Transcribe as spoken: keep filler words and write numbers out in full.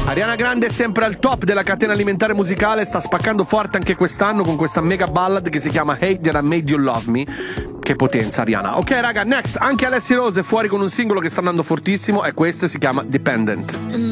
Ariana Grande è sempre al top della catena alimentare musicale, sta spaccando forte anche quest'anno con questa mega ballad che si chiama Hate That I Made You Love Me. Che potenza, Ariana. Ok raga, next, anche Alessia Rose è fuori con un singolo che sta andando fortissimo e questo si chiama Dependent.